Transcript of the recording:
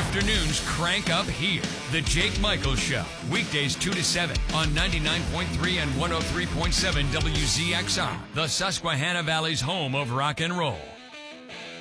Afternoons crank up here. The Jake Michaels Show. Weekdays 2 to 7 on 99.3 and 103.7 WZXR. The Susquehanna Valley's home of rock and roll.